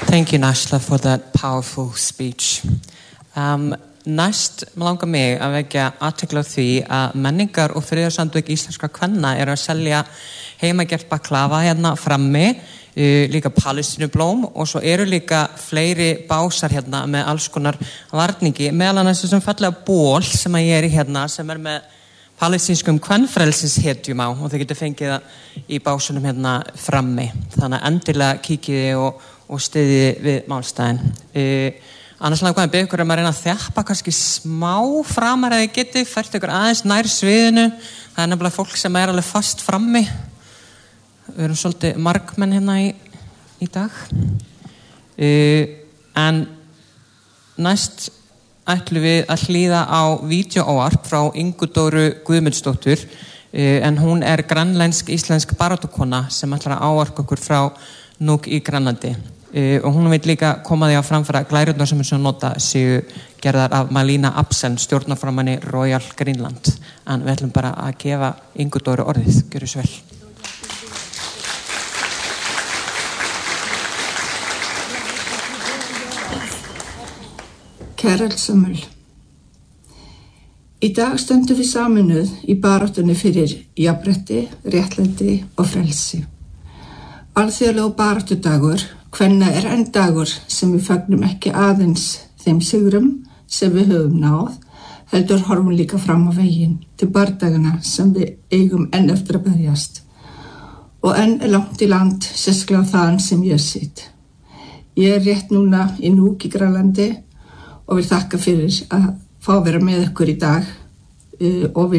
Thank you, Nashla, for that powerful speech. Næst langar mig að vekja athygli á því að menningar- og friðarsamtök íslenskra kvenna að selja heimagert baklava hérna frammi, líka palestínublóm og svo líka fleiri básar hérna með alls konar varningi, meðal annars þessum fallega ból sem ég í hérna sem með palestínskum kvenfrelsishetjum á og þið getur fengið það í básunum hérna frammi. Þannig að endilega kíkið og styðið við málstæðin. Annars langar ég að biðja ykkur að reyna að þjappa kannski smá framar eða getið, fært ykkur aðeins nær sviðinu. Það nefnilega fólk sem alveg fast frammi. Við erum svolítið margmenn hérna í dag. En næst ætlum við að hlýða á vídeóávarp frá Ingu Dóru Guðmundsdóttur, en hún grænlensk-íslensk baráttukona sem ætlar að ávarpa okkur frá Nuuk í Grænlandi. Og hún vil líka koma því á framfæra glærurnar sem hún nota séu gerðar af Malina Absen, stjórnarformanni Royal Greenland. En við ætlum bara að gefa Ingu Dóru orðið. Gjörðu svo vel. Kæra öll. Í dag stöndum við sameinuð í baráttunni fyrir jafnrétti, réttlæti og frelsi. Alþjóðlegur baráttudagur kvenna enn dagur sem við fögnum ekki aðeins þeim sigrum sem við höfum náð, heldur horfum líka fram á veginn til bardagana sem við eigum enn eftir að berjast. Og enn langt í land, sérstaklega þaðan sem ég sitt. Ég rétt núna í Nuuk í Grænlandi og vil þakka fyrir að fá að vera með ykkur í dag og vil